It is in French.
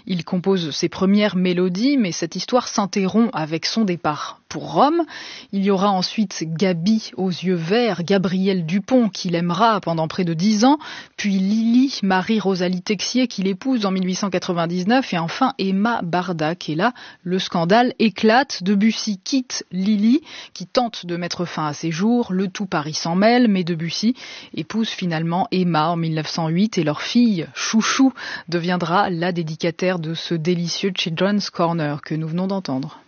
Il compose ses premières mélodies, mais cette histoire s'interrompt avec son départ pour Rome. Il y aura ensuite Gaby aux yeux verts, Gabriel Dupont, qu'il aimera pendant près de 10 ans, puis Lili, Marie-Rosalie Texier, qu'il épouse en 1899, et enfin Emma Bardac. Et là, le scandale éclate. Debussy quitte Lili, qui tente de mettre fin à ses jours. Le tout Paris s'en mêle, mais Debussy épouse finalement Emma en 1908, et leur fille, Chouchou, deviendra la dédicataire de ce délicieux Children's Corner que nous venons d'entendre.